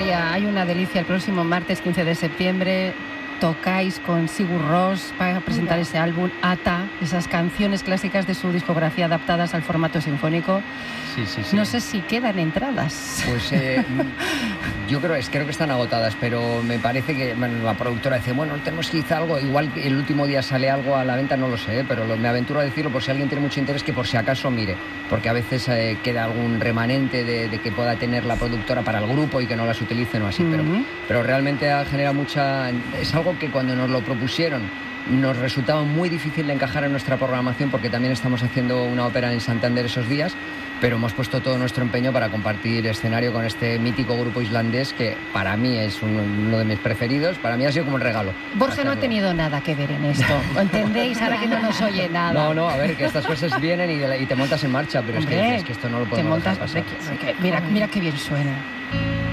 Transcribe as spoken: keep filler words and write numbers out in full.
María, hay una delicia el próximo martes quince de septiembre. Tocáis con Sigur Rós para presentar ese álbum Ata, esas canciones clásicas de su discografía adaptadas al formato sinfónico. Sí, sí, sí. No sé si quedan entradas. Pues eh, yo creo, es, creo que están agotadas, pero me parece que bueno, la productora dice, bueno, tenemos que hacer algo, igual el último día sale algo a la venta, no lo sé, pero lo, me aventuro a decirlo por si alguien tiene mucho interés, que por si acaso mire, porque a veces eh, queda algún remanente de, de que pueda tener la productora para el grupo y que no las utilicen o así, uh-huh. pero, pero realmente genera mucha... Es algo que cuando nos lo propusieron nos resultaba muy difícil de encajar en nuestra programación, porque también estamos haciendo una ópera en Santander esos días, pero hemos puesto todo nuestro empeño para compartir escenario con este mítico grupo islandés que para mí es un, uno de mis preferidos. Para mí ha sido como un regalo. Borja hacerlo. No ha tenido nada que ver en esto, ¿entendéis? Ahora que no nos oye nada. No, no, a ver, que estas cosas vienen y, de, y te montas en marcha, pero Hombre, es, que, es que esto no lo podemos te montas, dejar pasar. Mira, mira qué bien suena.